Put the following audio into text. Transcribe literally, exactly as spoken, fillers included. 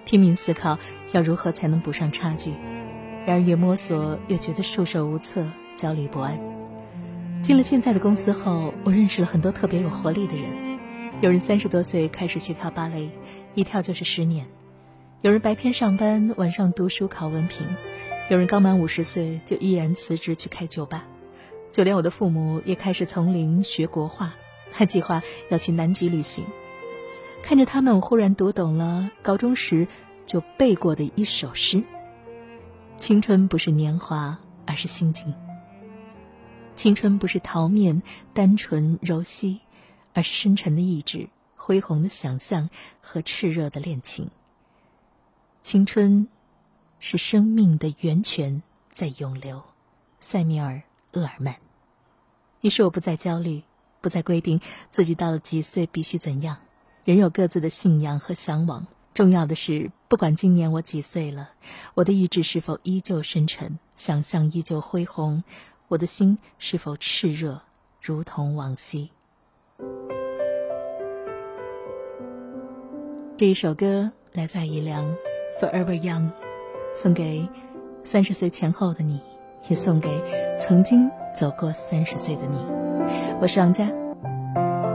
拼命思考要如何才能补上差距。然而越摸索越觉得束手无策，焦虑不安。进了现在的公司后，我认识了很多特别有活力的人。有人三十多岁开始去跳芭蕾，一跳就是十年；有人白天上班，晚上读书考文凭；有人刚满五十岁就毅然辞职去开酒吧。就连我的父母也开始从零学国画，还计划要去南极旅行。看着他们，我忽然读懂了高中时就背过的一首诗：青春不是年华，而是心境；青春不是桃面单纯柔细，而是深沉的意志、恢宏的想象和炽热的恋情。青春是生命的源泉在涌流。塞米尔·厄尔曼。于是我不再焦虑，不再规定自己到了几岁必须怎样，人有各自的信仰和向往。重要的是，不管今年我几岁了，我的意志是否依旧深沉，想象依旧恢宏，我的心是否炽热，如同往昔。这一首歌来自伊良 Forever Young， 送给三十岁前后的你，也送给曾经走过三十岁的你。我是王佳，